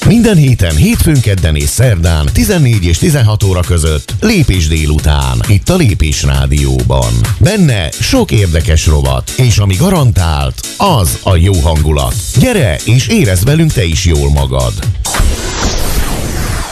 Minden héten, hétfőn, kedden és szerdán 14 és 16 óra között Lépés délután, itt a Lépés Rádióban. Benne sok érdekes rovat, és ami garantált, az a jó hangulat. Gyere és érezd velünk te is jól magad.